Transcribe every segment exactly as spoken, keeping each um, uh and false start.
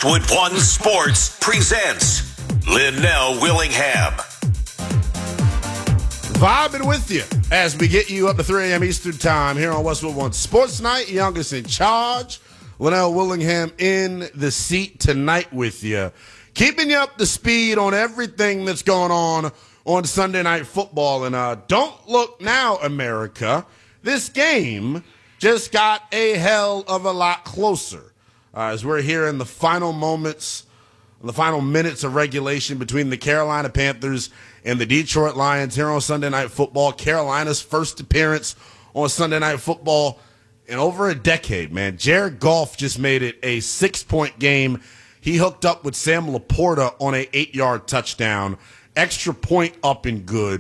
Westwood One Sports presents Linnell Willingham. Vibing with you as we get you up to three a.m. Eastern time here on Westwood One Sports Night. Youngest in charge, Linnell Willingham in the seat tonight with you. Keeping you up to speed on everything that's going on on Sunday Night Football. And uh, don't look now, America. This game just got a hell of a lot closer uh, as we're here in the final moments, the final minutes of regulation between the Carolina Panthers and the Detroit Lions here on Sunday Night Football. Carolina's first appearance on Sunday Night Football in over a decade, man. Jared Goff just made it a six-point game. He hooked up with Sam Laporta on an eight-yard touchdown. Extra point up and good.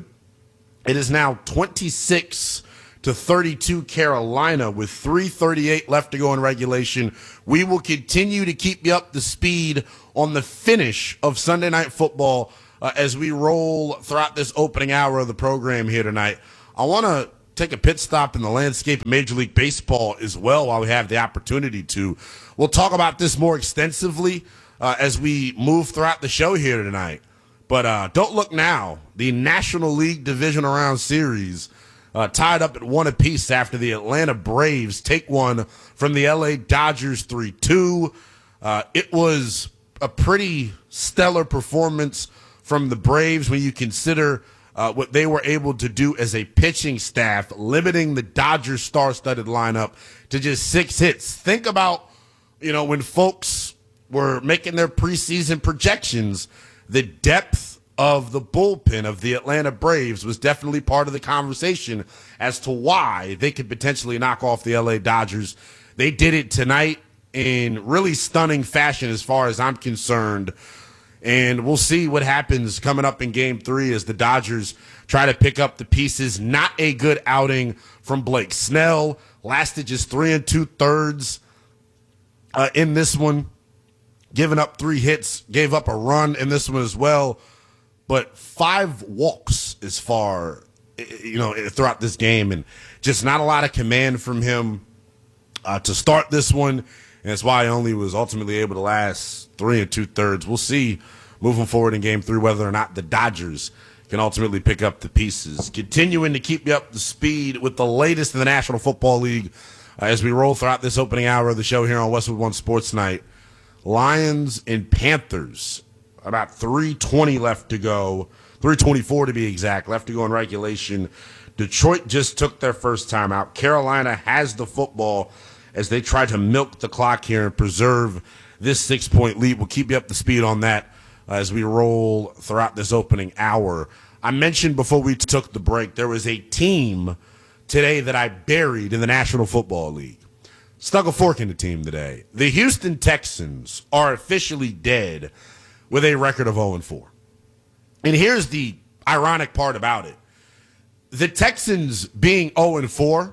It is now twenty-six to thirty-two Carolina with three thirty-eight left to go in regulation. We will continue to keep you up to speed on the finish of Sunday Night Football uh, as we roll throughout this opening hour of the program here tonight. I want to take a pit stop in the landscape of Major League Baseball as well while we have the opportunity to. We'll talk about this more extensively uh, as we move throughout the show here tonight. But uh, don't look now. The National League Divisional Round Series uh, tied up at one apiece after the Atlanta Braves take one from the L A Dodgers three two. Uh, it was a pretty stellar performance from the Braves when you consider uh, what they were able to do as a pitching staff, limiting the Dodgers star-studded lineup to just six hits. Think about, you know, when folks were making their preseason projections, the depth of the bullpen of the Atlanta Braves was definitely part of the conversation as to why they could potentially knock off the L A Dodgers. They did it tonight in really stunning fashion as far as I'm concerned. And we'll see what happens coming up in game three as the Dodgers try to pick up the pieces. Not a good outing from Blake Snell. Lasted just three and two thirds uh, in this one. Giving up three hits, gave up a run in this one as well. But five walks as far, you know, throughout this game. And just not a lot of command from him uh, to start this one. And that's why he only was ultimately able to last three and two thirds. We'll see moving forward in game three whether or not the Dodgers can ultimately pick up the pieces. Continuing to keep you up to speed with the latest in the National Football League uh, as we roll throughout this opening hour of the show here on Westwood One Sports Night. Lions and Panthers, about three twenty left to go, three twenty-four to be exact, left to go in regulation. Detroit just took their first time out. Carolina has the football as they try to milk the clock here and preserve this six-point lead. We'll keep you up to speed on that as we roll throughout this opening hour. I mentioned before we took the break, there was a team today that I buried in the National Football League. Stuck a fork in the team today. The Houston Texans are officially dead with a record of oh and four. And here's the ironic part about it. The Texans being oh and four,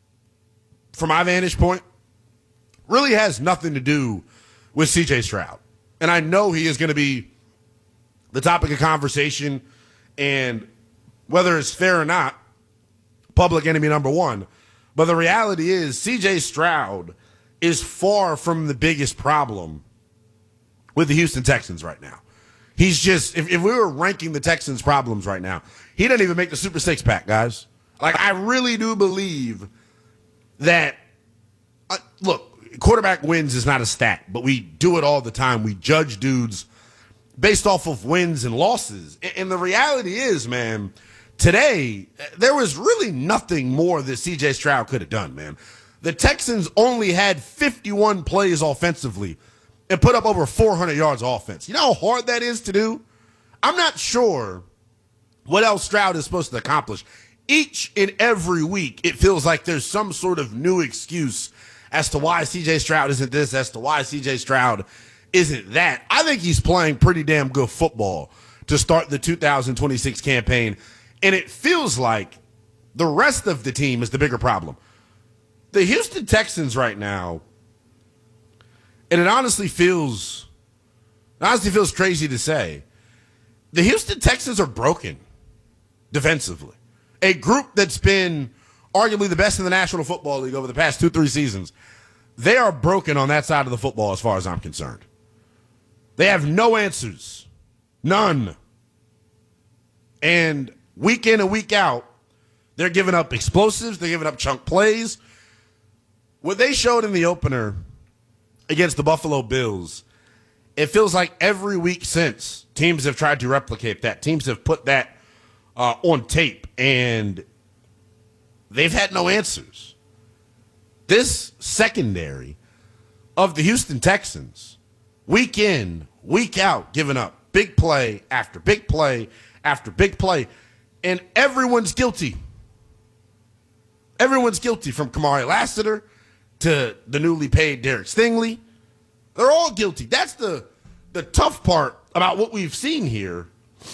from my vantage point, really has nothing to do with C J Stroud. And I know he is going to be the topic of conversation, and whether it's fair or not, public enemy number one. But the reality is C J Stroud is far from the biggest problem with the Houston Texans right now. He's just, if, if we were ranking the Texans' problems right now, he doesn't even make the Super Six pack, guys. Like, I really do believe that, uh, look, quarterback wins is not a stat, but we do it all the time. We judge dudes based off of wins and losses. And, and the reality is, man, today, there was really nothing more that C J Stroud could have done, man. The Texans only had fifty-one plays offensively and put up over four hundred yards of offense. You know how hard that is to do? I'm not sure what else Stroud is supposed to accomplish. Each and every week, it feels like there's some sort of new excuse as to why C J Stroud isn't this, as to why C J Stroud isn't that. I think he's playing pretty damn good football to start the two thousand twenty-six campaign. And it feels like the rest of the team is the bigger problem. The Houston Texans right now, and it honestly feels, it honestly feels crazy to say, the Houston Texans are broken defensively. A group that's been arguably the best in the National Football League over the past two, three seasons. They are broken on that side of the football as far as I'm concerned. They have no answers. None. And week in and week out, they're giving up explosives. They're giving up chunk plays. What they showed in the opener against the Buffalo Bills, it feels like every week since, teams have tried to replicate that. Teams have put that uh, on tape, and they've had no answers. This secondary of the Houston Texans, week in, week out, giving up big play after big play after big play, and everyone's guilty. Everyone's guilty, from Kamari Lassiter to the newly paid Derek Stingley. They're all guilty. That's the, the tough part about what we've seen here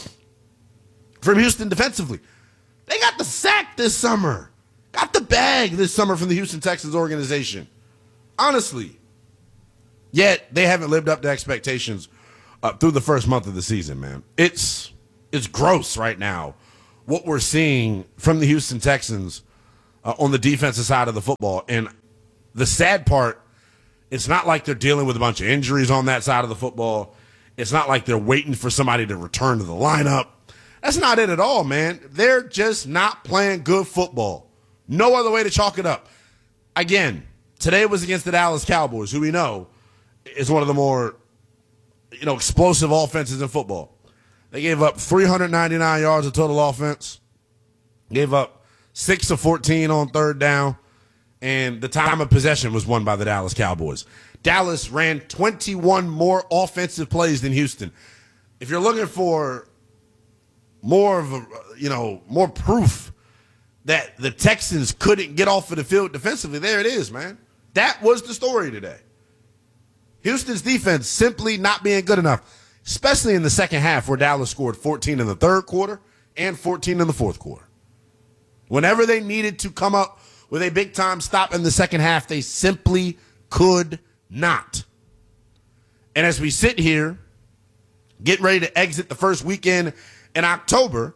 from Houston defensively. They got the sack this summer. Got the bag this summer from the Houston Texans organization. Honestly. Yet, they haven't lived up to expectations uh, through the first month of the season, man. It's, it's gross right now what we're seeing from the Houston Texans uh, on the defensive side of the football. And the sad part, it's not like they're dealing with a bunch of injuries on that side of the football. It's not like they're waiting for somebody to return to the lineup. That's not it at all, man. They're just not playing good football. No other way to chalk it up. Again, today was against the Dallas Cowboys, who we know is one of the more, you know, explosive offenses in football. They gave up three hundred ninety-nine yards of total offense, gave up six of fourteen on third down, and the time of possession was won by the Dallas Cowboys. Dallas ran twenty-one more offensive plays than Houston. If you're looking for more of a, you know, more proof that the Texans couldn't get off of the field defensively, there it is, man. That was the story today. Houston's defense simply not being good enough, especially in the second half where Dallas scored fourteen in the third quarter and fourteen in the fourth quarter. Whenever they needed to come up with a big-time stop in the second half, they simply could not. And as we sit here, getting ready to exit the first weekend in October,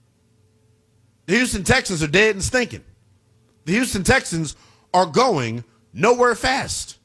the Houston Texans are dead and stinking. The Houston Texans are going nowhere fast.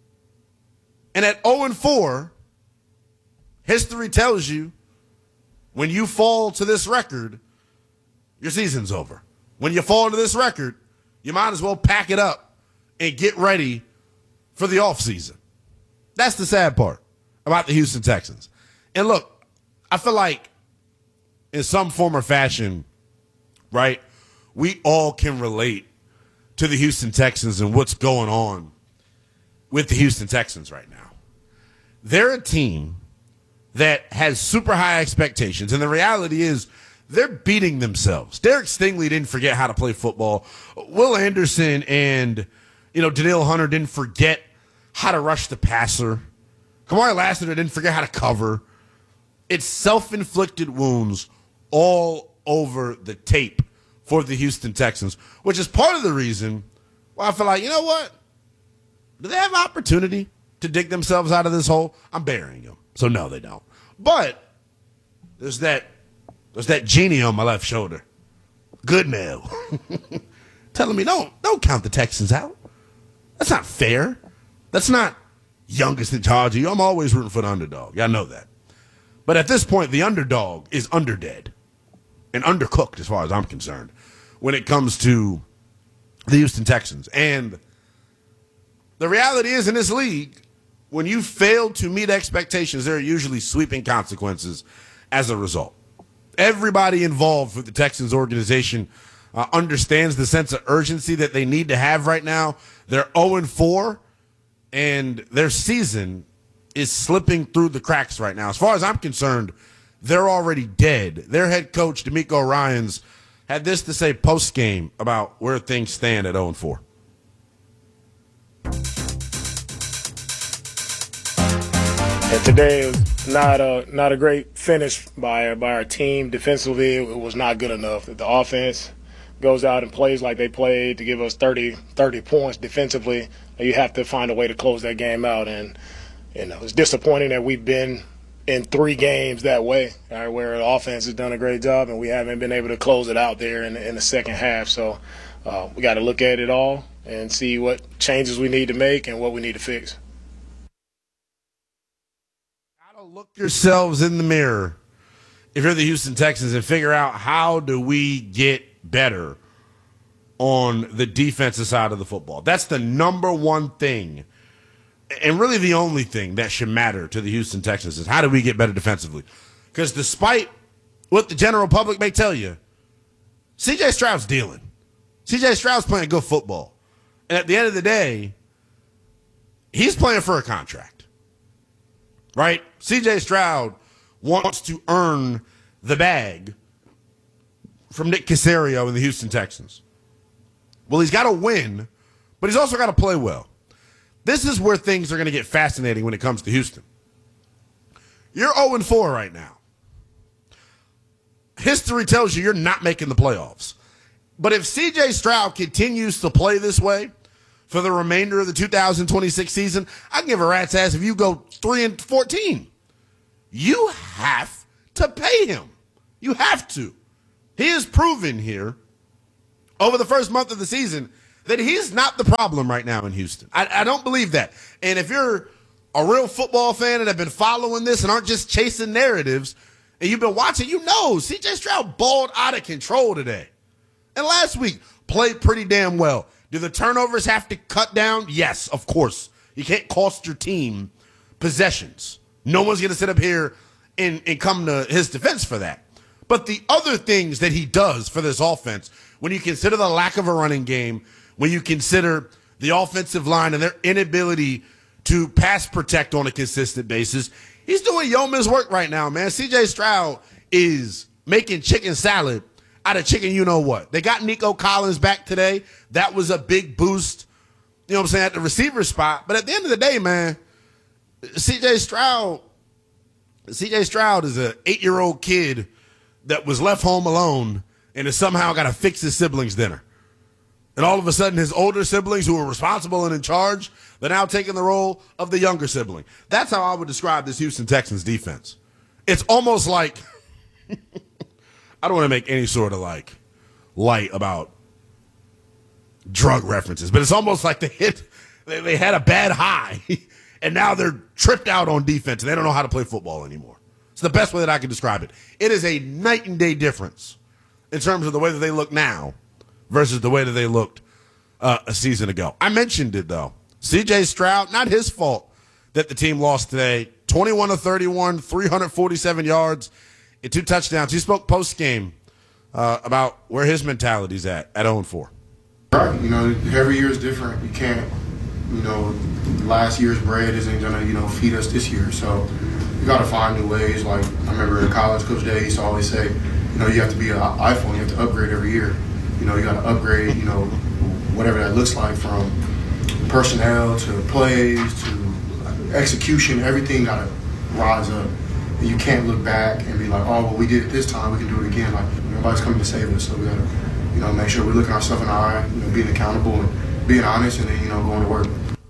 And at oh and four, history tells you when you fall to this record, your season's over. When you fall to this record, you might as well pack it up and get ready for the offseason. That's the sad part about the Houston Texans. And look, I feel like in some form or fashion, right, we all can relate to the Houston Texans and what's going on with the Houston Texans right now. They're a team that has super high expectations, and the reality is they're beating themselves. Derek Stingley didn't forget how to play football. Will Anderson and, you know, Danielle Hunter didn't forget how to rush the passer. Kamari Lassiter didn't forget how to cover. It's self-inflicted wounds all over the tape for the Houston Texans, which is part of the reason why I feel like, you know what? Do they have opportunity to dig themselves out of this hole? I'm burying them. So, no, they don't. But there's that there's that genie on my left shoulder. Good now. Telling me, don't, don't count the Texans out. That's not fair. That's not youngest in charge of you. I'm always rooting for the underdog. Y'all know that. But at this point, the underdog is underdead and undercooked as far as I'm concerned when it comes to the Houston Texans. And the reality is in this league, when you fail to meet expectations, there are usually sweeping consequences as a result. Everybody involved with the Texans organization uh, understands the sense of urgency that they need to have right now. They're oh and four, and their season is slipping through the cracks right now. As far as I'm concerned, they're already dead. Their head coach, DeMeco Ryans, had this to say post-game about where things stand at oh and four. And today was not a not a great finish by by our team. Defensively, it was not good enough. The offense goes out and plays like they played to give us thirty, thirty points defensively. You have to find a way to close that game out. And you know, it's disappointing that we've been in three games that way, right, where the offense has done a great job and we haven't been able to close it out there in, in the second half. So uh, we got to look at it all and see what changes we need to make and what we need to fix. to look yourselves in the mirror if you're the Houston Texans and figure out how do we get better on the defensive side of the football. That's the number one thing, and really the only thing that should matter to the Houston Texans is how do we get better defensively? Because despite what the general public may tell you, C J Stroud's dealing. C J Stroud's playing good football. And at the end of the day, he's playing for a contract, right? C J Stroud wants to earn the bag from Nick Caserio and the Houston Texans. Well, he's got to win, but he's also got to play well. This is where things are going to get fascinating when it comes to Houston. You're oh and four right now. History tells you you're not making the playoffs. But if C J Stroud continues to play this way for the remainder of the two thousand twenty-six season, I can give a rat's ass if you go three and fourteen. You have to pay him. You have to. He has proven here over the first month of the season that he's not the problem right now in Houston. I, I don't believe that. And if you're a real football fan and have been following this and aren't just chasing narratives, and you've been watching, you know C J Stroud balled out of control today. And last week, played pretty damn well. Do the turnovers have to cut down? Yes, of course. You can't cost your team possessions. No one's going to sit up here and, and come to his defense for that. But the other things that he does for this offense, when you consider the lack of a running game, when you consider the offensive line and their inability to pass protect on a consistent basis, he's doing yeoman's work right now, man. C J Stroud is making chicken salad out of chicken you know what. They got Nico Collins back today. That was a big boost, you know what I'm saying, at the receiver spot. But at the end of the day, man, C J Stroud, C J Stroud is an eight-year-old kid that was left home alone and has somehow got to fix his siblings' dinner. And all of a sudden, his older siblings who were responsible and in charge, they're now taking the role of the younger sibling. That's how I would describe this Houston Texans defense. It's almost like, I don't want to make any sort of like light about drug references, but it's almost like they hit, they, they had a bad high, and now they're tripped out on defense, and they don't know how to play football anymore. It's the best way that I can describe it. It is a night and day difference in terms of the way that they look now versus the way that they looked uh, a season ago. I mentioned it, though. C J Stroud, not his fault that the team lost today. twenty-one of thirty-one, three hundred forty-seven yards, and two touchdowns. He spoke post-game uh, about where his mentality's at, at oh and four. Right. You know, every year is different. You can't, you know, last year's bread isn't going to, you know, feed us this year. So you got to find new ways. Like, I remember in college, Coach Day used to always say, you know, you have to be an iPhone. You have to upgrade every year. You know, you got to upgrade, you know, whatever that looks like, from personnel to plays to execution. Everything got to rise up. And you can't look back and be like, oh, well, we did it this time. We can do it again. Like, nobody's coming to save us. So we got to, you know, make sure we're looking ourselves in the eye, you know, being accountable and being honest, and then, you know, going to work.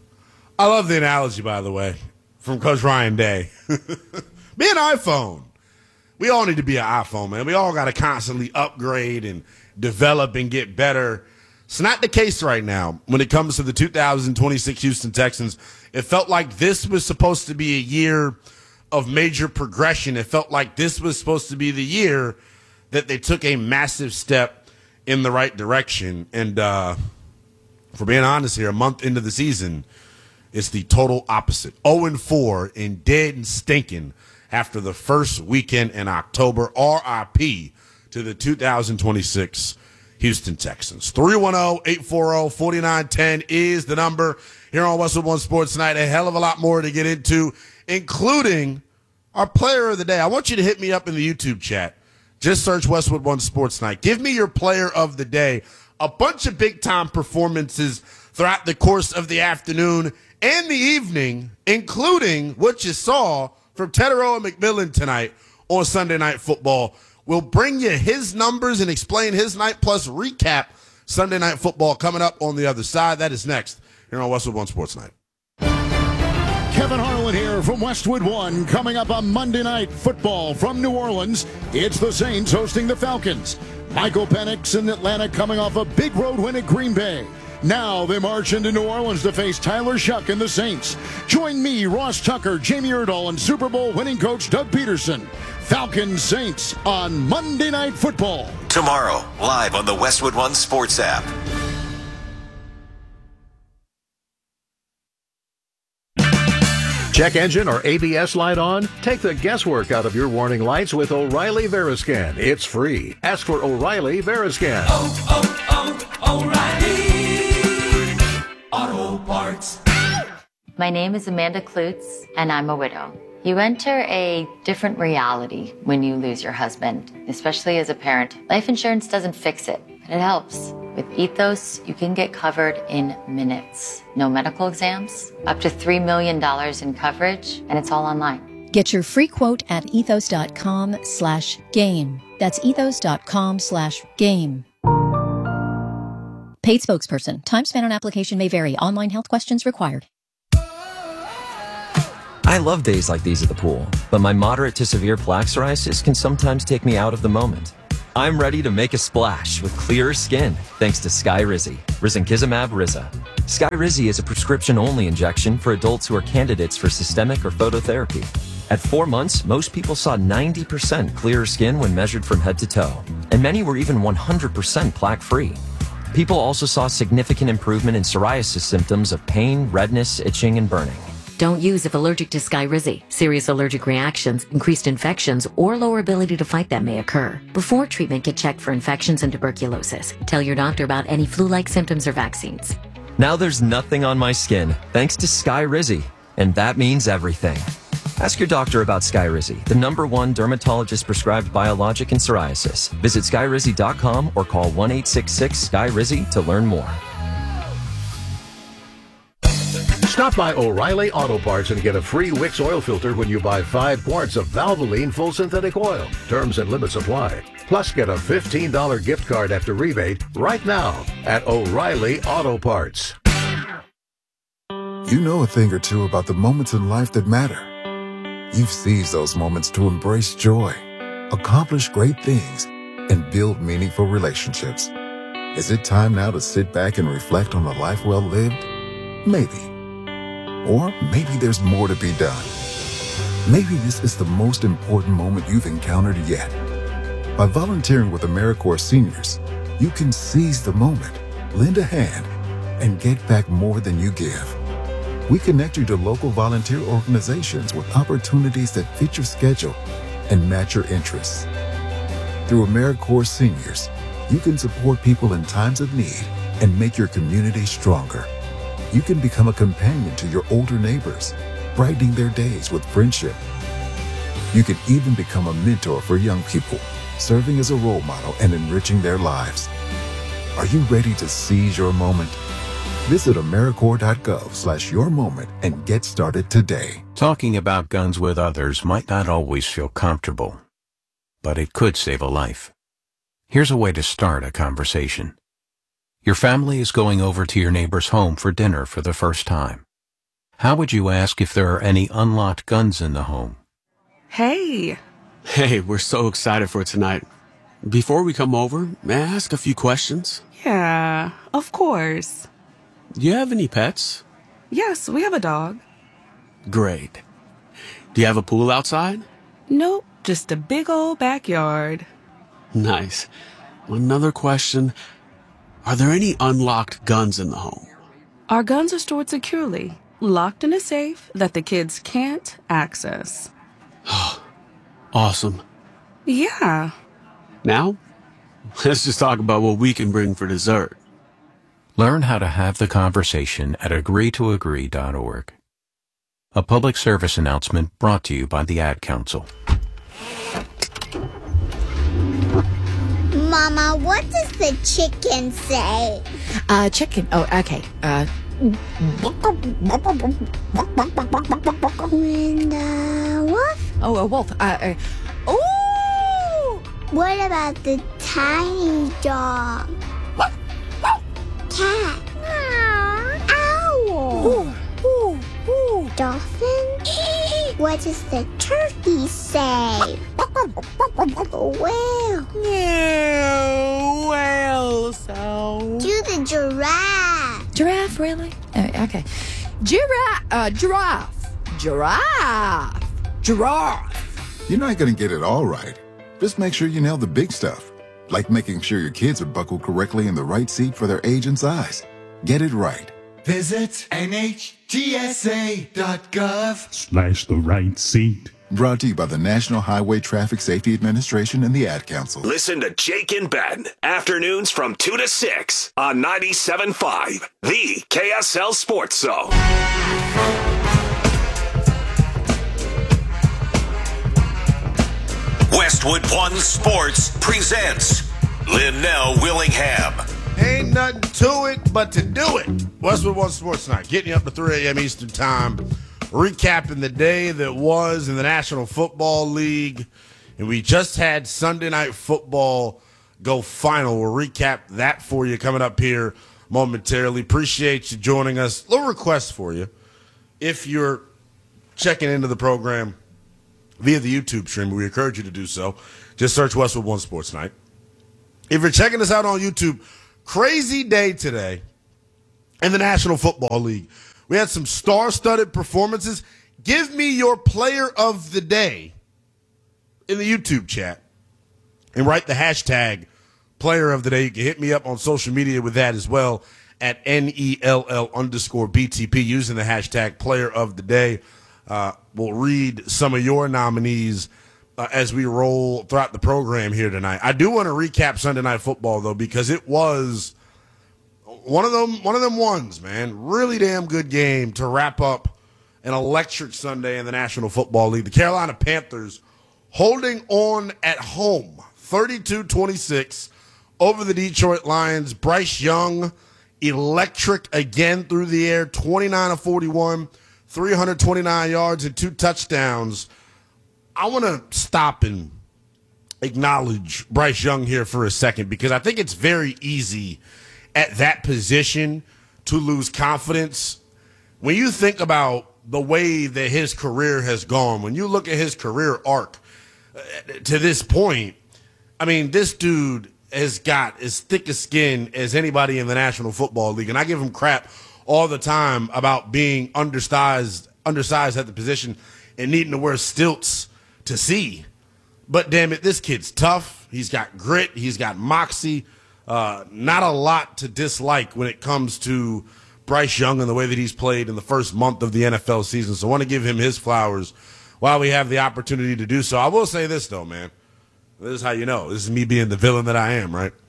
I love the analogy, by the way, from Coach Ryan Day. Be an iPhone. We all need to be an iPhone, man. We all got to constantly upgrade and develop and get better. It's not the case right now when it comes to the two thousand twenty-six Houston Texans. It felt like this was supposed to be a year of major progression. It felt like this was supposed to be the year that they took a massive step in the right direction. And uh, for being honest here, a month into the season, it's the total opposite. oh and four and dead and stinking after the first weekend in October. R I P to the two thousand twenty-six Houston Texans. three one zero, eight four zero, four nine one zero is the number here on Westwood One Sports Tonight. A hell of a lot more to get into, including our player of the day. I want you to hit me up in the YouTube chat. Just search Westwood One Sports Night. Give me your player of the day. A bunch of big-time performances throughout the course of the afternoon and the evening, including what you saw from Teteroa McMillan tonight on Sunday Night Football. We'll bring you his numbers and explain his night, plus recap Sunday Night Football coming up on the other side. That is next here on Westwood One Sports Night. Kevin Harlan here from Westwood One. Coming up on Monday Night Football from New Orleans, it's the Saints hosting the Falcons. Michael Penix in Atlanta coming off a big road win at Green Bay. Now they march into New Orleans to face Tyler Shuck and the Saints. Join me, Ross Tucker, Jamie Erdahl, and Super Bowl winning coach Doug Peterson. Falcons Saints on Monday Night Football. Tomorrow, live on the Westwood One Sports app. Check engine or A B S light on? Take the guesswork out of your warning lights with O'Reilly Veriscan. It's free. Ask for O'Reilly Veriscan. Oh, oh, oh, O'Reilly Auto Parts. My name is Amanda Klutz, and I'm a widow. You enter a different reality when you lose your husband, especially as a parent. Life insurance doesn't fix it, but it helps. With Ethos, you can get covered in minutes. No medical exams, up to three million dollars in coverage, and it's all online. Get your free quote at ethos.com slash game. That's ethos.com slash game. Paid spokesperson. Time spent on application may vary. Online health questions required. I love days like these at the pool, but my moderate to severe plaque psoriasis can sometimes take me out of the moment. I'm ready to make a splash with clearer skin thanks to Skyrizi, risankizumab Riza. Skyrizi is a prescription-only injection for adults who are candidates for systemic or phototherapy. At four months, most people saw ninety percent clearer skin when measured from head to toe, and many were even one hundred percent plaque-free. People also saw significant improvement in psoriasis symptoms of pain, redness, itching, and burning. Don't use if allergic to Skyrizi. Serious allergic reactions, increased infections, or lower ability to fight them may occur. Before treatment, get checked for infections and tuberculosis. Tell your doctor about any flu-like symptoms or vaccines. Now there's nothing on my skin thanks to Skyrizi, and that means everything. Ask your doctor about Skyrizi, the number one dermatologist-prescribed biologic in psoriasis. Visit skyrizi dot com or call one eight six six Sky Rizi to learn more. Stop by O'Reilly Auto Parts and get a free Wix oil filter when you buy five quarts of Valvoline full synthetic oil. Terms and limits apply. Plus, get a fifteen dollars gift card after rebate right now at O'Reilly Auto Parts. You know a thing or two about the moments in life that matter. You've seized those moments to embrace joy, accomplish great things, and build meaningful relationships. Is it time now to sit back and reflect on a life well lived? Maybe. Or maybe there's more to be done. Maybe this is the most important moment you've encountered yet. By volunteering with AmeriCorps Seniors, you can seize the moment, lend a hand, and get back more than you give. We connect you to local volunteer organizations with opportunities that fit your schedule and match your interests. Through AmeriCorps Seniors, you can support people in times of need and make your community stronger. You can become a companion to your older neighbors, brightening their days with friendship. You can even become a mentor for young people, serving as a role model and enriching their lives. Are you ready to seize your moment? Visit AmeriCorps.gov slash your moment and get started today. Talking about guns with others might not always feel comfortable, but it could save a life. Here's a way to start a conversation. Your family is going over to your neighbor's home for dinner for the first time. How would you ask if there are any unlocked guns in the home? Hey. Hey, we're so excited for tonight. Before we come over, may I ask a few questions? Yeah, of course. Do you have any pets? Yes, we have a dog. Great. Do you have a pool outside? Nope, just a big old backyard. Nice. Another question. Are there any unlocked guns in the home? Our guns are stored securely, locked in a safe that the kids can't access. Awesome. Yeah. Now, let's just talk about what we can bring for dessert. Learn how to have the conversation at agree to agree dot org. A public service announcement brought to you by the Ad Council. Mama, what does the chicken say? Uh, chicken. Oh, okay. Uh. And, uh, wolf? Oh, a wolf. Uh, uh. Ooh! What about the tiny dog? Cat? Owl? Ooh, ooh, ooh. Dolphin? What does the turkey say? Well. Yeah, well, so. Do the giraffe. Giraffe, really? Oh, okay. Giraffe, uh, giraffe, giraffe, giraffe. You're not going to get it all right. Just make sure you nail the big stuff, like making sure your kids are buckled correctly in the right seat for their age and size. Get it right. Visit N H T S A dot gov slash the right seat. Brought to you by the National Highway Traffic Safety Administration and the Ad Council. Listen to Jake and Ben, afternoons from two to six on ninety-seven point five, the K S L Sports Zone. Westwood One Sports presents Linnell Willingham. Ain't nothing to it but to do it. Westwood One Sports Night, getting you up to three a.m. Eastern Time, recapping the day that was in the National Football League. And we just had Sunday Night Football go final. We'll recap that for you coming up here momentarily. Appreciate you joining us. Little request for you. If you're checking into the program via the YouTube stream, we encourage you to do so. Just search Westwood One Sports Night. If you're checking us out on YouTube, crazy day today in the National Football League. We had some star-studded performances. Give me your player of the day in the YouTube chat and write the hashtag player of the day. You can hit me up on social media with that as well at N E L L underscore B T P using the hashtag player of the day. Uh, we'll read some of your nominees uh, as we roll throughout the program here tonight. I do want to recap Sunday Night Football, though, because it was one of them, one of them ones, man. Really damn good game to wrap up an electric Sunday in the National Football League. The Carolina Panthers holding on at home, thirty-two twenty-six over the Detroit Lions. Bryce Young, electric again through the air, twenty-nine of forty-one, three hundred twenty-nine yards and two touchdowns. I want to stop and acknowledge Bryce Young here for a second because I think it's very easy at that position to lose confidence. When you think about the way that his career has gone, when you look at his career arc uh, to this point, I mean, this dude has got as thick a skin as anybody in the National Football League, and I give him crap all the time about being undersized, undersized at the position and needing to wear stilts to see. But damn it, this kid's tough. He's got grit. He's got moxie. Uh, not a lot to dislike when it comes to Bryce Young and the way that he's played in the first month of the N F L season. So I want to give him his flowers while we have the opportunity to do so. I will say this, though, man. This is how you know. This is me being the villain that I am, right?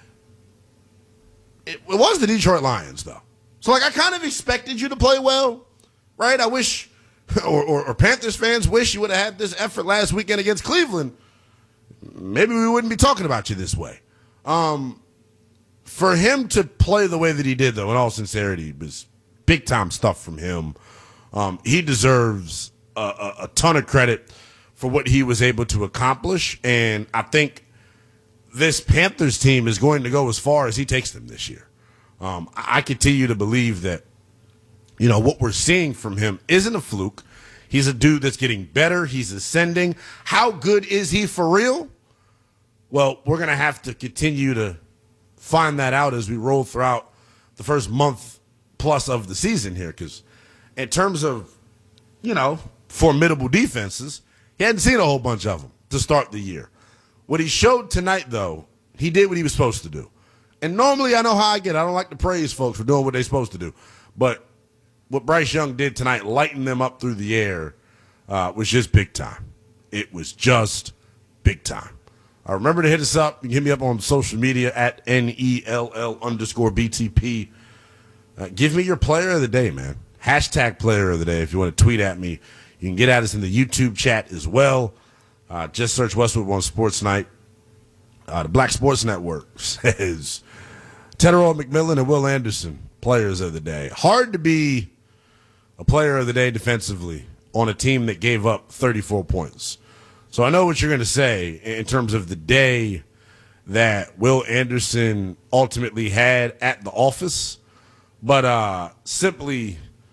It, it was the Detroit Lions, though. So, like, I kind of expected you to play well, right? I wish, or, or, or Panthers fans wish you would have had this effort last weekend against Cleveland. Maybe we wouldn't be talking about you this way. Um, for him to play the way that he did, though, in all sincerity, was big-time stuff from him. Um, he deserves a, a, a ton of credit for what he was able to accomplish, and I think this Panthers team is going to go as far as he takes them this year. Um, I continue to believe that, you know, what we're seeing from him isn't a fluke. He's a dude that's getting better. He's ascending. How good is he for real? Well, we're going to have to continue to find that out as we roll throughout the first month plus of the season here, because in terms of, you know, formidable defenses, he hadn't seen a whole bunch of them to start the year. What he showed tonight, though, he did what he was supposed to do. And normally I know how I get. I don't like to praise folks for doing what they're supposed to do. But what Bryce Young did tonight, lighting them up through the air, uh, was just big time. It was just big time. Uh, remember to hit us up. You can hit me up on social media at N E L L underscore B T P. Uh, give me your player of the day, man. Hashtag player of the day if you want to tweet at me. You can get at us in the YouTube chat as well. Uh, just search Westwood One Sports Night. Uh, the Black Sports Network says Tetero McMillan and Will Anderson, players of the day. Hard to be a player of the day defensively on a team that gave up thirty-four points. So I know what you're going to say in terms of the day that Will Anderson ultimately had at the office, but uh, simply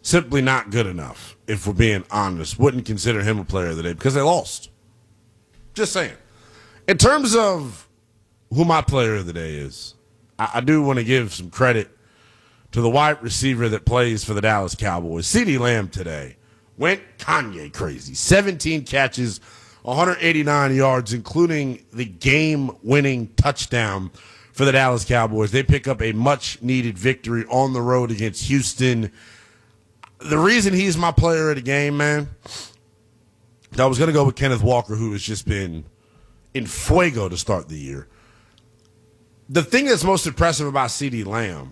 simply not good enough, if we're being honest. Wouldn't consider him a player of the day because they lost. Just saying. In terms of who my player of the day is, I, I do want to give some credit to the wide receiver that plays for the Dallas Cowboys. CeeDee Lamb today went Kanye crazy. seventeen catches, one hundred eighty-nine yards, including the game-winning touchdown for the Dallas Cowboys. They pick up a much-needed victory on the road against Houston. The reason he's my player of the game, man, I was going to go with Kenneth Walker, who has just been in fuego to start the year. The thing that's most impressive about CeeDee Lamb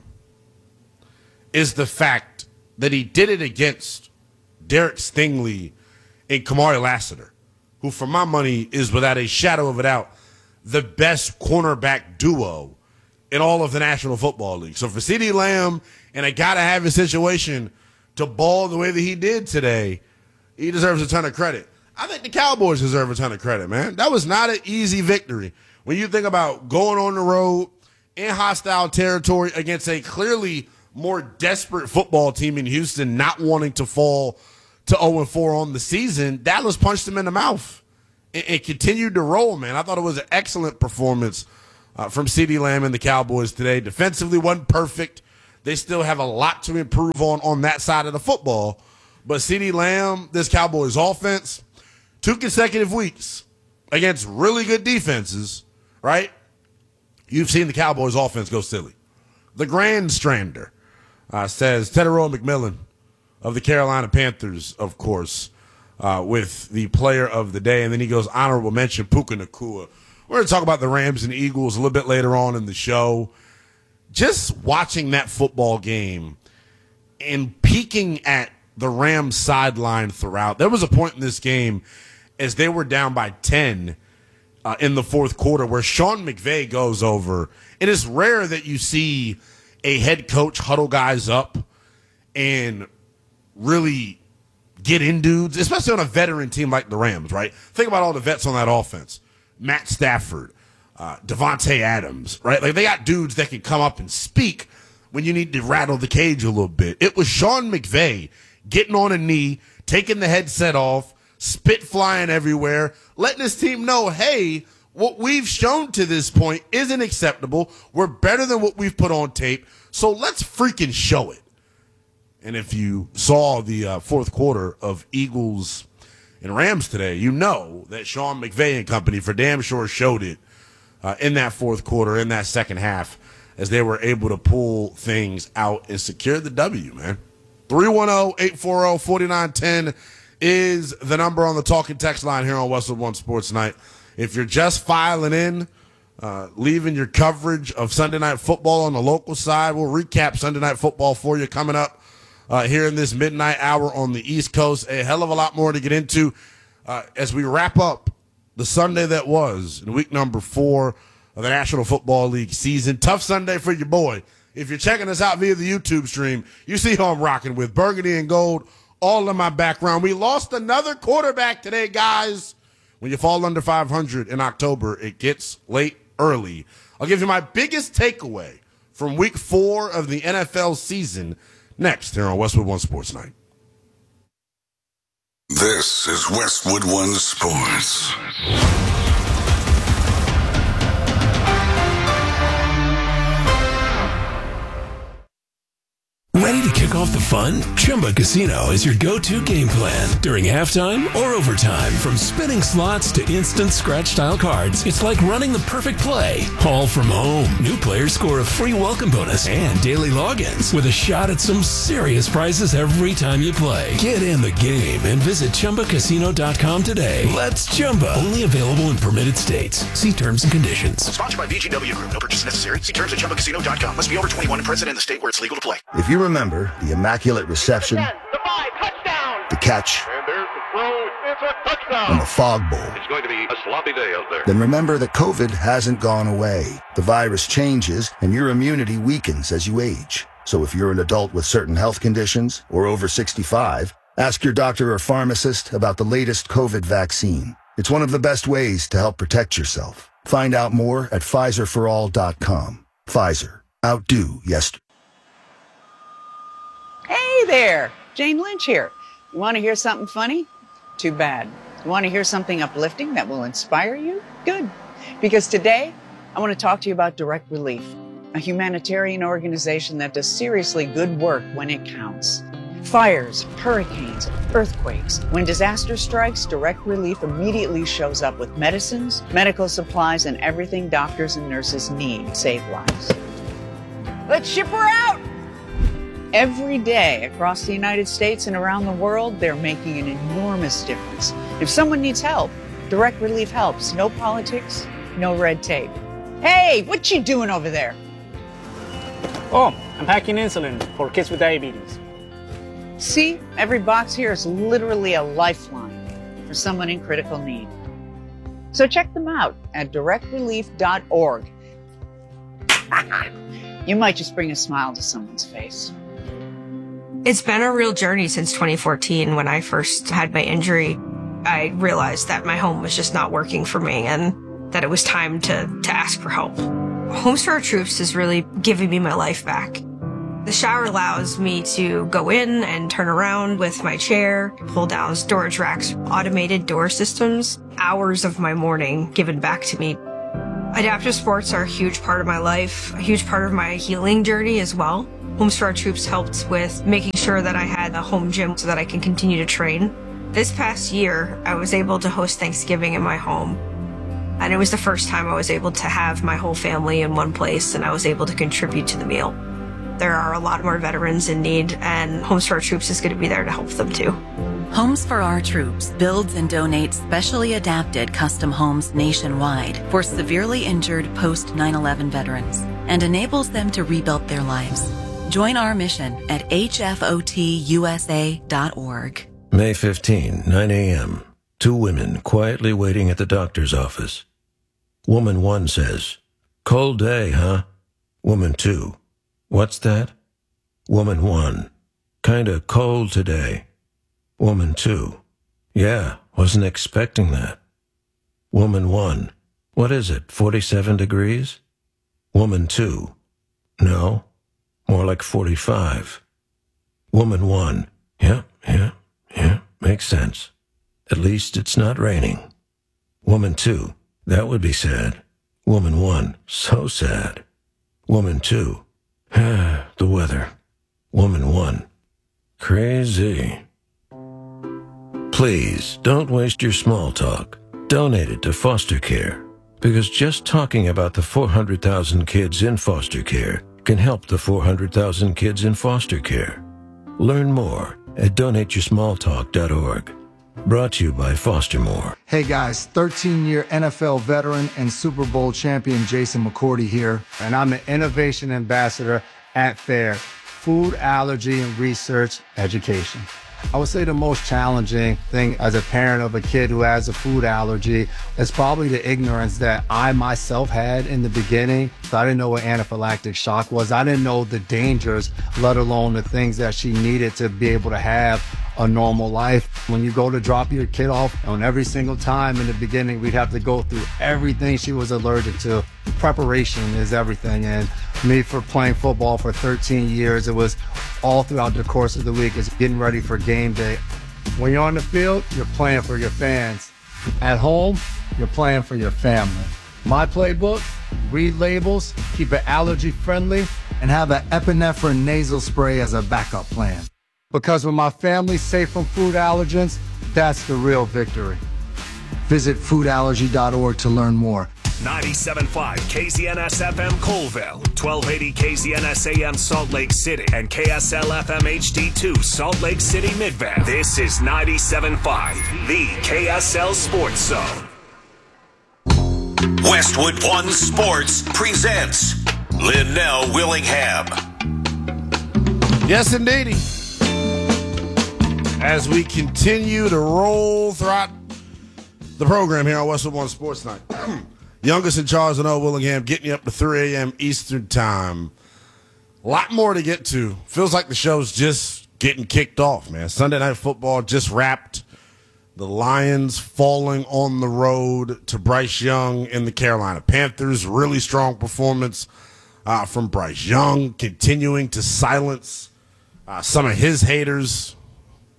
is the fact that he did it against Derek Stingley and Kamari Lassiter, who, for my money, is without a shadow of a doubt the best cornerback duo in all of the National Football League. So for CeeDee Lamb and a guy to have a situation to ball the way that he did today, he deserves a ton of credit. I think the Cowboys deserve a ton of credit, man. That was not an easy victory. When you think about going on the road in hostile territory against a clearly more desperate football team in Houston, not wanting to fall to oh and four on the season, Dallas punched them in the mouth and, and continued to roll, man. I thought it was an excellent performance uh, from CeeDee Lamb and the Cowboys today. Defensively wasn't perfect. They still have a lot to improve on on that side of the football. But CeeDee Lamb, this Cowboys offense, two consecutive weeks against really good defenses, right? You've seen the Cowboys offense go silly. The Grandstrander uh, says Teteroa McMillan of the Carolina Panthers, of course, uh, with the player of the day. And then he goes, honorable mention, Puka Nacua. We're going to talk about the Rams and Eagles a little bit later on in the show. Just watching that football game and peeking at the Rams sideline throughout. There was a point in this game as they were down by ten uh, in the fourth quarter where Sean McVay goes over. It is rare that you see a head coach huddle guys up and really get in dudes, especially on a veteran team like the Rams, right? Think about all the vets on that offense. Matt Stafford, uh, Devontae Adams, right? Like, they got dudes that can come up and speak when you need to rattle the cage a little bit. It was Sean McVay getting on a knee, taking the headset off, spit flying everywhere, letting his team know, hey, what we've shown to this point isn't acceptable. We're better than what we've put on tape, so let's freaking show it. And if you saw the uh, fourth quarter of Eagles and Rams today, you know that Sean McVay and company for damn sure showed it uh, in that fourth quarter, in that second half, as they were able to pull things out and secure the W, man. three one zero, eight four zero, four nine one zero is the number on the talking text line here on Westwood One Sports Night. If you're just filing in, uh, leaving your coverage of Sunday Night Football on the local side, we'll recap Sunday Night Football for you coming up uh, here in this midnight hour on the East Coast. A hell of a lot more to get into uh, as we wrap up the Sunday that was in week number four of the National Football League season. Tough Sunday for your boy. If you're checking us out via the YouTube stream, you see who I'm rocking with. Burgundy and gold, all in my background. We lost another quarterback today, guys. When you fall under five hundred in October, it gets late early. I'll give you my biggest takeaway from week four of the N F L season next here on Westwood One Sports Night. This is Westwood One Sports. Ready to kick off the fun? Chumba Casino is your go-to game plan during halftime or overtime. From spinning slots to instant scratch-style cards, it's like running the perfect play, all from home. New players score a free welcome bonus and daily logins with a shot at some serious prizes every time you play. Get in the game and visit Chumba Casino dot com today. Let's Chumba. Only available in permitted states. See terms and conditions. Sponsored by V G W Group. No purchase necessary. See terms at Chumba Casino dot com. Must be over twenty-one and present in the state where it's legal to play. If you remember the immaculate reception, the five, touchdown, the catch, and there's the throw, it's a touchdown, and the fog bowl, it's going to be a sloppy day out there. Then remember that COVID hasn't gone away. The virus changes, and your immunity weakens as you age. So if you're an adult with certain health conditions or over sixty-five, ask your doctor or pharmacist about the latest COVID vaccine. It's one of the best ways to help protect yourself. Find out more at Pfizer for all dot com. Pfizer. Outdo yesterday. Hey there! Jane Lynch here. You want to hear something funny? Too bad. You want to hear something uplifting that will inspire you? Good. Because today, I want to talk to you about Direct Relief, a humanitarian organization that does seriously good work when it counts. Fires, hurricanes, earthquakes. When disaster strikes, Direct Relief immediately shows up with medicines, medical supplies, and everything doctors and nurses need to save lives. Let's ship her out! Every day across the United States and around the world, they're making an enormous difference. If someone needs help, Direct Relief helps. No politics, no red tape. Hey, what you doing over there? Oh, I'm packing insulin for kids with diabetes. See, every box here is literally a lifeline for someone in critical need. So check them out at direct relief dot org. You might just bring a smile to someone's face. It's been a real journey since twenty fourteen. When I first had my injury, I realized that my home was just not working for me and that it was time to, to ask for help. Homes for Our Troops is really giving me my life back. The shower allows me to go in and turn around with my chair, pull down storage racks, automated door systems, hours of my morning given back to me. Adaptive sports are a huge part of my life, a huge part of my healing journey as well. Homes for Our Troops helped with making sure that I had a home gym so that I can continue to train. This past year, I was able to host Thanksgiving in my home. And it was the first time I was able to have my whole family in one place and I was able to contribute to the meal. There are a lot more veterans in need, and Homes for Our Troops is going to be there to help them too. Homes for Our Troops builds and donates specially adapted custom homes nationwide for severely injured post nine eleven veterans and enables them to rebuild their lives. Join our mission at H F O T U S A dot org. May fifteenth, nine a.m. Two women quietly waiting at the doctor's office. Woman one says, "Cold day, huh?" Woman two, "What's that?" Woman one, "Kinda cold today." Woman two, "Yeah, wasn't expecting that." Woman one, "What is it, forty-seven degrees?" Woman two, "No, more like forty-five." Woman one, "Yeah, yeah, yeah, makes sense. At least it's not raining." Woman two, "That would be sad." Woman one, "So sad." Woman two, "The weather." Woman one, "Crazy." Please don't waste your small talk. Donate it to foster care, because just talking about the four hundred thousand kids in foster care can help the four hundred thousand kids in foster care. Learn more at donate your small talk dot org. Brought to you by Fostermore. Hey guys, thirteen-year N F L veteran and Super Bowl champion Jason McCourty here, and I'm an innovation ambassador at FAIR, Food Allergy and Research Education. I would say the most challenging thing as a parent of a kid who has a food allergy is probably the ignorance that I myself had in the beginning. So I didn't know what anaphylactic shock was. I didn't know the dangers, let alone the things that she needed to be able to have a normal life. When you go to drop your kid off, on every single time in the beginning, we'd have to go through everything she was allergic to. Preparation is everything. And me, for playing football for thirteen years, it was all throughout the course of the week. It's getting ready for game day. When you're on the field, you're playing for your fans. At home, you're playing for your family. My playbook, read labels, keep it allergy friendly, and have an epinephrine nasal spray as a backup plan. Because when my family's safe from food allergens, that's the real victory. Visit food allergy dot org to learn more. ninety-seven point five K Z N S F M Colville, twelve eighty K Z N S A M Salt Lake City, and K S L F M H D two Salt Lake City Midvale. This is ninety-seven point five, the K S L Sports Zone. Westwood One Sports presents Linnell Willingham. Yes, indeedy. As we continue to roll throughout the program here on Westwood One Sports Night. Youngest in charge, Linnell Willingham, getting you up to three a.m. Eastern Time. A lot more to get to. Feels like the show's just getting kicked off, man. Sunday Night Football just wrapped. The Lions falling on the road to Bryce Young and the Carolina Panthers. Really strong performance uh, from Bryce Young, continuing to silence uh, some of his haters.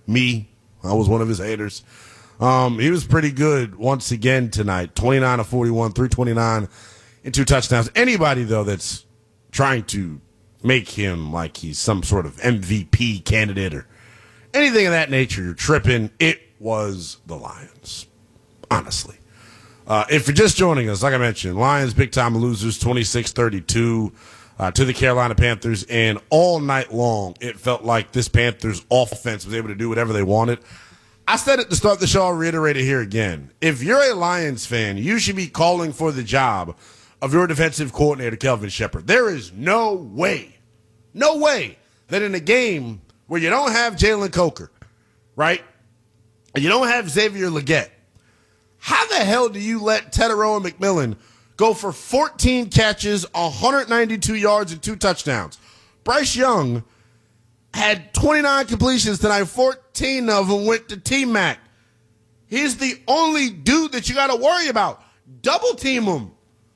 Me, I was one of his haters. Um, he was pretty good once again tonight. twenty-nine of forty-one, three twenty-nine, and two touchdowns. Anybody, though, that's trying to make him like he's some sort of M V P candidate or anything of that nature, you're tripping. It was the Lions, honestly. Uh, if you're just joining us, like I mentioned, Lions big-time losers, twenty-six thirty-two uh, to the Carolina Panthers. And all night long, it felt like this Panthers offense was able to do whatever they wanted. I said it to start the show. I'll reiterate it here again. If you're a Lions fan, you should be calling for the job of your defensive coordinator, Kelvin Shepard. There is no way, no way that in a game where you don't have Jalen Coker, right, and you don't have Xavier Legette, how the hell do you let Tetairoa McMillan go for fourteen catches, one hundred ninety-two yards, and two touchdowns? Bryce Young had twenty-nine completions tonight. fourteen of them went to T-Mac. He's the only dude that you got to worry about. Double team him.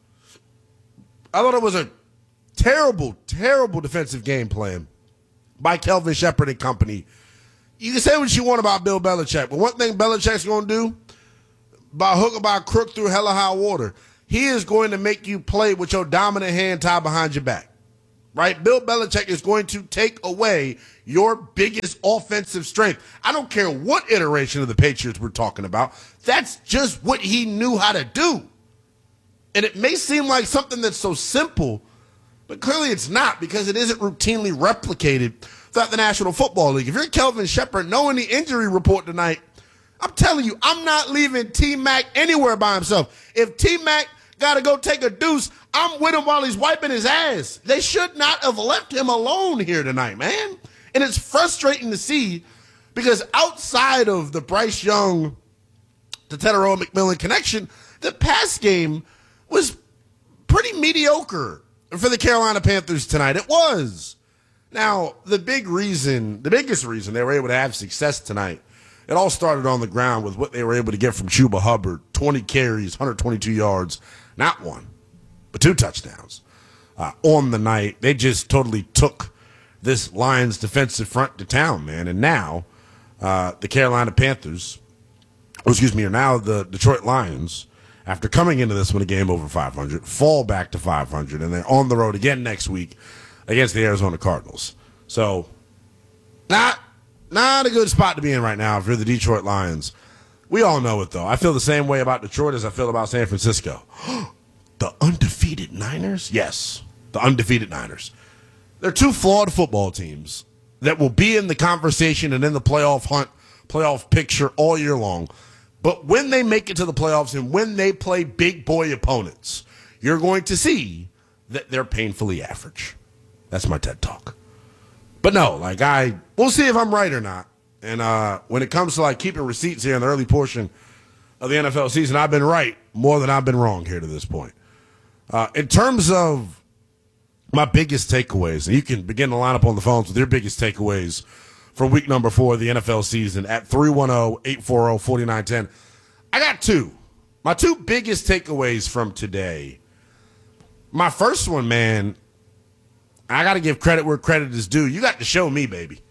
I thought it was a terrible, terrible defensive game plan by Kelvin Shepard and company. You can say what you want about Bill Belichick, but one thing Belichick's going to do, by hook or by crook through hell or high water, he is going to make you play with your dominant hand tied behind your back. Right? Bill Belichick is going to take away your biggest offensive strength. I don't care what iteration of the Patriots we're talking about. That's just what he knew how to do. And it may seem like something that's so simple, but clearly it's not, because it isn't routinely replicated throughout the National Football League. If you're Kelvin Shepard, knowing the injury report tonight, I'm telling you, I'm not leaving T-Mac anywhere by himself. If T-Mac got to go take a deuce, I'm with him while he's wiping his ass. They should not have left him alone here tonight, man. And it's frustrating to see, because outside of the Bryce Young to Tetairoa McMillan connection, the pass game was pretty mediocre for the Carolina Panthers tonight. It was. Now, the big reason, the biggest reason they were able to have success tonight, it all started on the ground with what they were able to get from Chuba Hubbard. twenty carries, one hundred twenty-two yards, not one, but two touchdowns uh, on the night. They just totally took this Lions defensive front to town, man. And now uh, the Carolina Panthers, or excuse me, are now the Detroit Lions, after coming into this one a game over five hundred, fall back to five hundred, and they're on the road again next week against the Arizona Cardinals. So not, not a good spot to be in right now if you're the Detroit Lions. We all know it, though. I feel the same way about Detroit as I feel about San Francisco. The undefeated Niners? Yes, the undefeated Niners. They're two flawed football teams that will be in the conversation and in the playoff hunt, playoff picture all year long. But when they make it to the playoffs and when they play big boy opponents, you're going to see that they're painfully average. That's my TED Talk. But no, like I, we'll see if I'm right or not. And uh, when it comes to like keeping receipts here in the early portion of the N F L season, I've been right more than I've been wrong here to this point. Uh, in terms of my biggest takeaways, and you can begin to line up on the phones with your biggest takeaways from week number four of the N F L season at three one zero, eight four zero, four nine one zero. I got two. My two biggest takeaways from today. My first one, man, I got to give credit where credit is due. You got to show me, baby.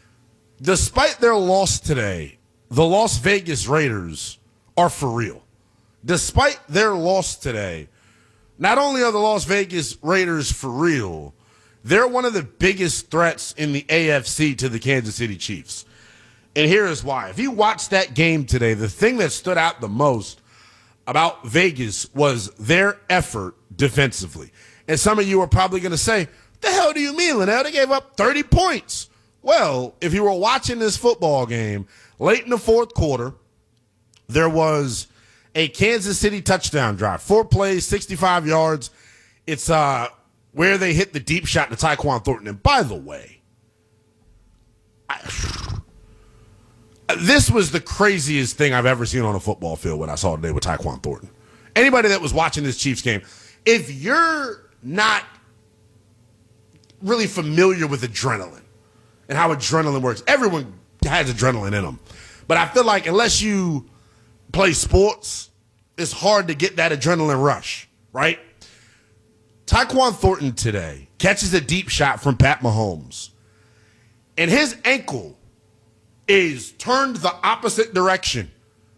Despite their loss today, the Las Vegas Raiders are for real. Despite their loss today, not only are the Las Vegas Raiders for real, they're one of the biggest threats in the A F C to the Kansas City Chiefs. And here is why. If you watched that game today, the thing that stood out the most about Vegas was their effort defensively. And some of you are probably going to say, the hell do you mean, Linnell? They gave up thirty points. Well, if you were watching this football game, late in the fourth quarter, there was a Kansas City touchdown drive. Four plays, sixty-five yards. It's uh, where they hit the deep shot to Tyquan Thornton. And by the way, I, this was the craziest thing I've ever seen on a football field what I saw today with Tyquan Thornton. Anybody that was watching this Chiefs game, if you're not really familiar with adrenaline and how adrenaline works, everyone has adrenaline in them. But I feel like unless you play sports, it's hard to get that adrenaline rush, right? Tyquan Thornton today catches a deep shot from Pat Mahomes, and his ankle is turned the opposite direction.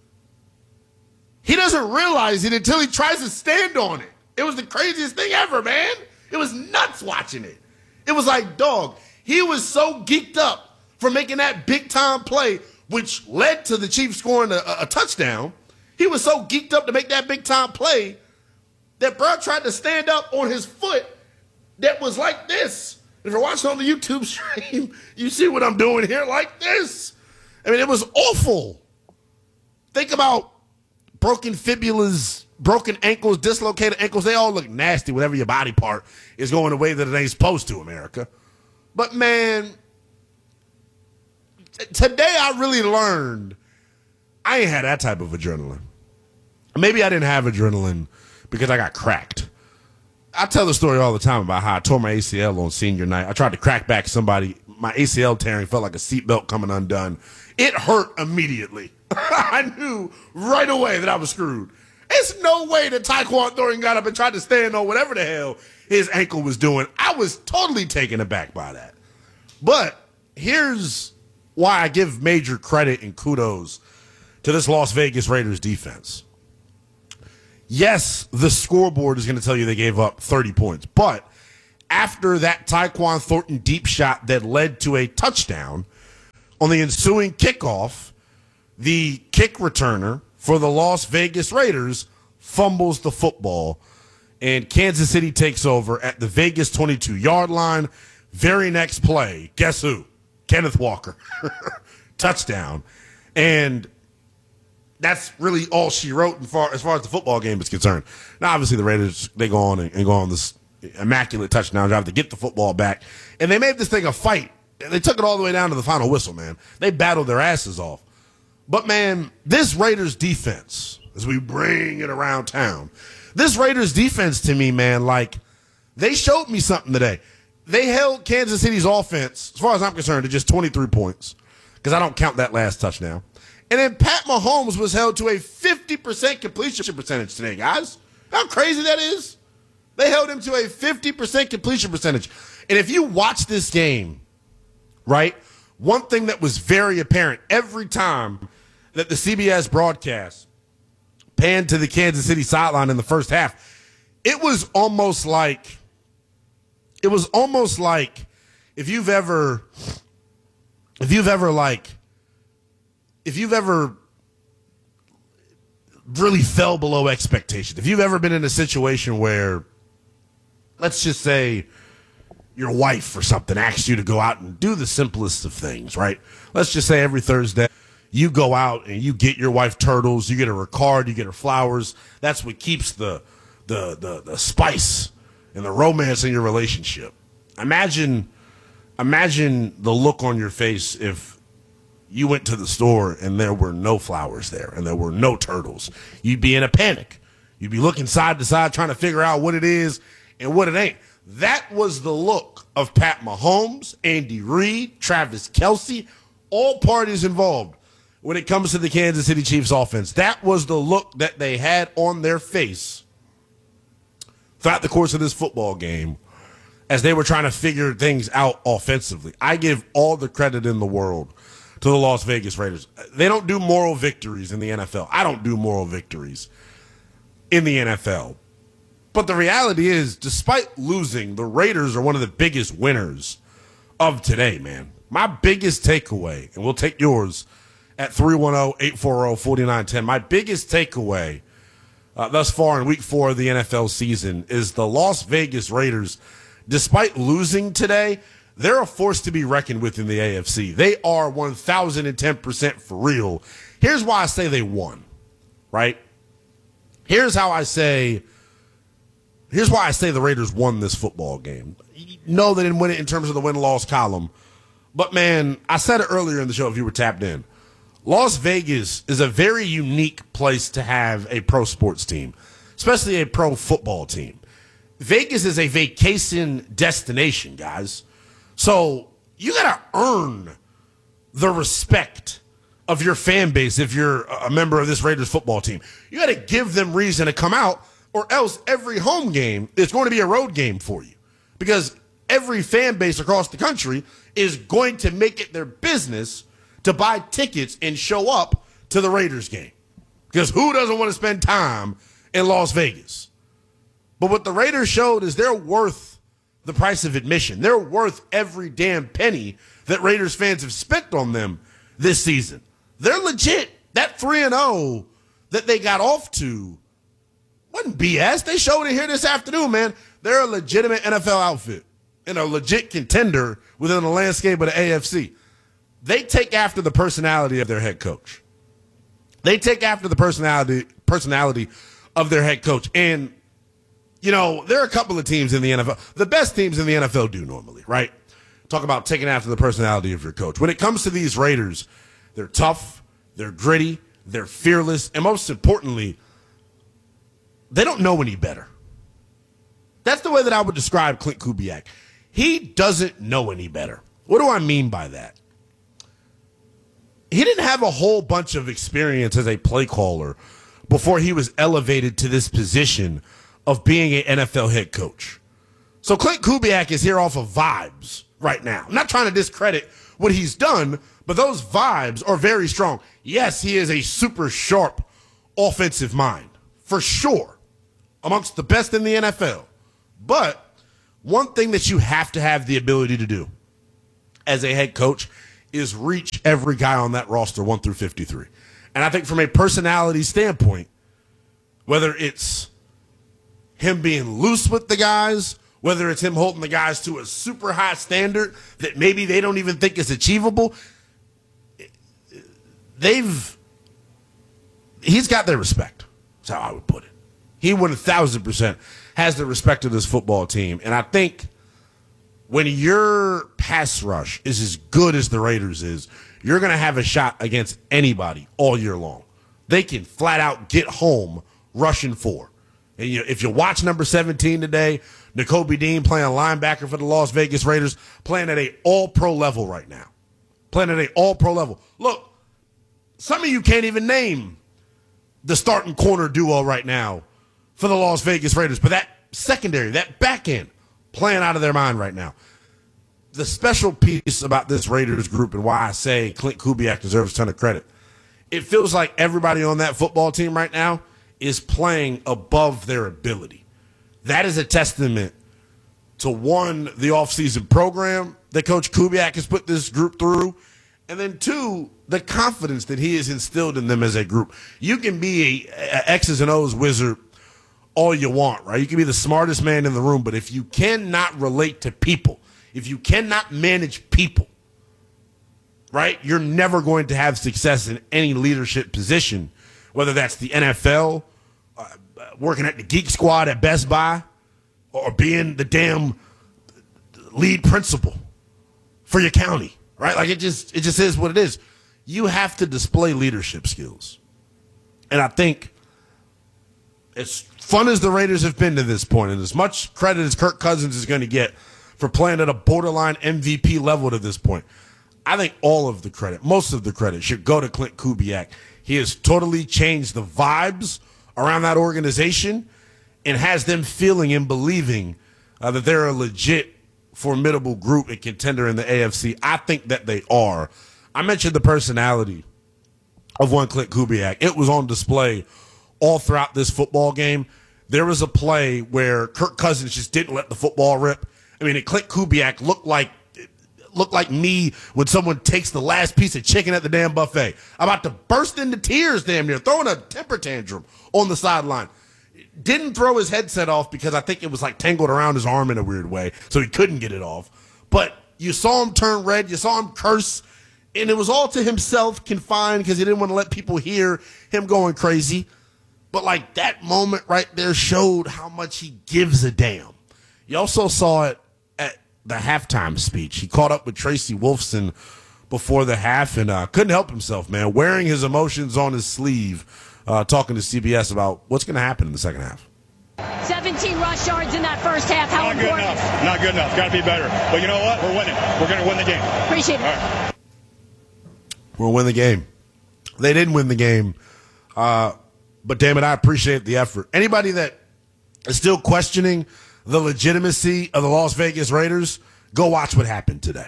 He doesn't realize it until he tries to stand on it. It was the craziest thing ever, man. It was nuts watching it. It was like, dog, he was so geeked up for making that big-time play, which led to the Chiefs scoring a, a touchdown. He was so geeked up to make that big-time play that bro tried to stand up on his foot that was like this. If you're watching on the YouTube stream, you see what I'm doing here, like this. I mean, it was awful. Think about broken fibulas, broken ankles, dislocated ankles. They all look nasty whenever your body part is going the way that it ain't supposed to, America. But, man, t- today I really learned I ain't had that type of adrenaline. Maybe I didn't have adrenaline because I got cracked. I tell the story all the time about how I tore my A C L on senior night. I tried to crack back somebody. My A C L tearing felt like a seatbelt coming undone. It hurt immediately. I knew right away that I was screwed. There's no way that Tyquan Thornton got up and tried to stand on whatever the hell his ankle was doing. I was totally taken aback by that. But here's why I give major credit and kudos to this Las Vegas Raiders defense. Yes, the scoreboard is going to tell you they gave up thirty points, but after that Tyquan Thornton deep shot that led to a touchdown, on the ensuing kickoff, the kick returner for the Las Vegas Raiders fumbles the football, and Kansas City takes over at the Vegas twenty-two-yard line. Very next play, guess who? Kenneth Walker. Touchdown. And that's really all she wrote as far, as far as the football game is concerned. Now, obviously, the Raiders, they go on and, and go on this immaculate touchdown drive to get the football back. And they made this thing a fight. They took it all the way down to the final whistle, man. They battled their asses off. But, man, this Raiders defense, as we bring it around town, this Raiders defense to me, man, like, they showed me something today. They held Kansas City's offense, as far as I'm concerned, to just twenty-three points, because I don't count that last touchdown. And then Pat Mahomes was held to a fifty percent completion percentage today, guys. How crazy that is? They held him to a fifty percent completion percentage. And if you watch this game, right, one thing that was very apparent every time that the C B S broadcast panned to the Kansas City sideline in the first half, it was almost like, it was almost like if you've ever, if you've ever like, if you've ever really fell below expectation, if you've ever been in a situation where, let's just say, your wife or something asked you to go out and do the simplest of things, right? Let's just say every Thursday you go out and you get your wife turtles, you get her a card, you get her flowers. That's what keeps the the the, the spice and the romance in your relationship. Imagine, imagine the look on your face if you went to the store and there were no flowers there and there were no turtles. You'd be in a panic. You'd be looking side to side trying to figure out what it is and what it ain't. That was the look of Pat Mahomes, Andy Reid, Travis Kelce, all parties involved when it comes to the Kansas City Chiefs offense. That was the look that they had on their face throughout the course of this football game as they were trying to figure things out offensively. I give all the credit in the world to the Las Vegas Raiders. They don't do moral victories in the N F L. I don't do moral victories in the N F L. But the reality is, despite losing, the Raiders are one of the biggest winners of today, man. My biggest takeaway, and we'll take yours at three one zero, eight four zero, four nine one zero. My biggest takeaway uh, thus far in week four of the N F L season is the Las Vegas Raiders, despite losing today, they're a force to be reckoned with in the A F C. They are one thousand ten percent for real. Here's why I say they won, right? Here's how I say, here's why I say the Raiders won this football game. No, they didn't win it in terms of the win-loss column. But, man, I said it earlier in the show if you were tapped in. Las Vegas is a very unique place to have a pro sports team, especially a pro football team. Vegas is a vacation destination, guys. So you got to earn the respect of your fan base if you're a member of this Raiders football team. You got to give them reason to come out, or else every home game is going to be a road game for you, because every fan base across the country is going to make it their business to buy tickets and show up to the Raiders game. Because who doesn't want to spend time in Las Vegas? But what the Raiders showed is they're worth the price of admission. They're worth every damn penny that Raiders fans have spent on them this season. They're legit. That three and oh that they got off to wasn't B S. They showed it here this afternoon, man. They're a legitimate N F L outfit and a legit contender within the landscape of the A F C. They take after the personality of their head coach. They take after the personality personality of their head coach. And, you know, there are a couple of teams in the N F L. The best teams in the N F L do normally, right? Talk about taking after the personality of your coach. When it comes to these Raiders, they're tough, they're gritty, they're fearless, and most importantly, they don't know any better. That's the way that I would describe Klint Kubiak. He doesn't know any better. What do I mean by that? He didn't have a whole bunch of experience as a play caller before he was elevated to this position of being an N F L head coach. So Klint Kubiak is here off of vibes right now. I'm not trying to discredit what he's done, but those vibes are very strong. Yes, he is a super sharp offensive mind, for sure, amongst the best in the N F L. But one thing that you have to have the ability to do as a head coach is reach every guy on that roster one through fifty-three. And I think from a personality standpoint, whether it's him being loose with the guys, whether it's him holding the guys to a super high standard that maybe they don't even think is achievable, they've he's got their respect. That's how I would put it. He one thousand percent has the respect of this football team. And I think when your pass rush is as good as the Raiders is, you're going to have a shot against anybody all year long. They can flat out get home rushing four. And you know, if you watch number seventeen today, Nakobe Dean playing linebacker for the Las Vegas Raiders, playing at a all-pro level right now. Playing at a all-pro level. Look, some of you can't even name the starting corner duo right now for the Las Vegas Raiders. But that secondary, that back end, playing out of their mind right now. The special piece about this Raiders group and why I say Klint Kubiak deserves a ton of credit, it feels like everybody on that football team right now is playing above their ability. That is a testament to, one, the offseason program that Coach Kubiak has put this group through, and then, two, the confidence that he has instilled in them as a group. You can be a, a X's and O's wizard all you want, right? You can be the smartest man in the room, but if you cannot relate to people, if you cannot manage people, right, you're never going to have success in any leadership position, whether that's the N F L, uh, working at the Geek Squad at Best Buy, or being the damn lead principal for your county, right? Like it just it just is what it is. You have to display leadership skills. And I think as fun as the Raiders have been to this point, and as much credit as Kirk Cousins is going to get for playing at a borderline M V P level to this point, I think all of the credit, most of the credit, should go to Klint Kubiak. He has totally changed the vibes around that organization and has them feeling and believing uh, that they're a legit, formidable group and contender in the A F C. I think that they are. I mentioned the personality of one Klint Kubiak. It was on display all throughout this football game. There was a play where Kirk Cousins just didn't let the football rip. I mean, Klint Kubiak looked like looked like me when someone takes the last piece of chicken at the damn buffet. I'm about to burst into tears damn near, throwing a temper tantrum on the sideline. Didn't throw his headset off because I think it was like tangled around his arm in a weird way, so he couldn't get it off. But you saw him turn red, you saw him curse, and it was all to himself confined because he didn't want to let people hear him going crazy. But like that moment right there showed how much he gives a damn. You also saw it at the halftime speech. He caught up with Tracy Wolfson before the half and uh, couldn't help himself, man, wearing his emotions on his sleeve, uh, talking to C B S about what's going to happen in the second half. seventeen rush yards in that first half. How Not important? good enough. Not good enough. Got to be better. But you know what? We're winning. We're going to win the game. Appreciate it. All right. We'll win the game. They didn't win the game, uh, but damn it, I appreciate the effort. Anybody that is still questioning the legitimacy of the Las Vegas Raiders, go watch what happened today.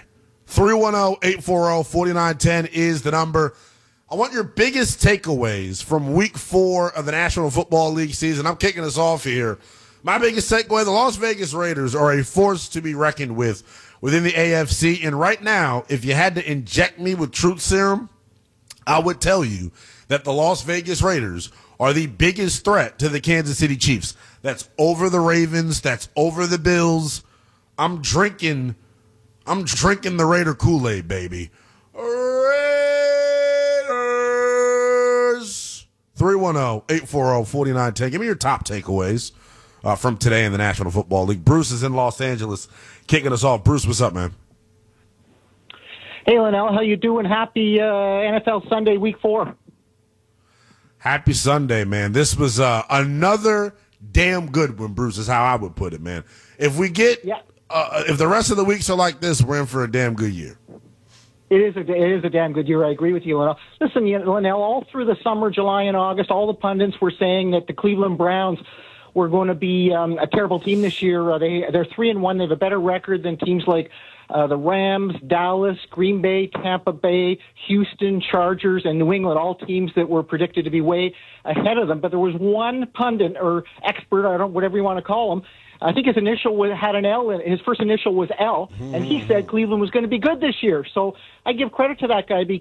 three one zero, eight four zero, four nine one zero is the number. I want your biggest takeaways from week four of the National Football League season. I'm kicking us off here. My biggest takeaway, the Las Vegas Raiders are a force to be reckoned with within the A F C. And right now, if you had to inject me with truth serum, I would tell you that the Las Vegas Raiders are the biggest threat to the Kansas City Chiefs. That's over the Ravens. That's over the Bills. I'm drinking, I'm drinking the Raider Kool-Aid, baby. Raiders. three one zero, eight four zero, four nine one zero. Give me your top takeaways uh, from today in the National Football League. Bruce is in Los Angeles kicking us off. Bruce, what's up, man? Hey, Linnell, how you doing? Happy uh, N F L Sunday, Week Four. Happy Sunday, man. This was uh, another damn good one, Bruce, is how I would put it, man. If we get, yeah. uh, if the rest of the weeks are like this, we're in for a damn good year. It is a it is a damn good year. I agree with you, Linnell. Listen, Linnell, all through the summer, July and August, all the pundits were saying that the Cleveland Browns were going to be um, a terrible team this year. Uh, they they're three and one. They have a better record than teams like uh, the Rams, Dallas, Green Bay, Tampa Bay, Houston, Chargers, and New England. All teams that were predicted to be way ahead of them. But there was one pundit or expert, I don't whatever you want to call him. I think his initial was, had an L in it. His first initial was L, and he said Cleveland was going to be good this year. So I give credit to that guy because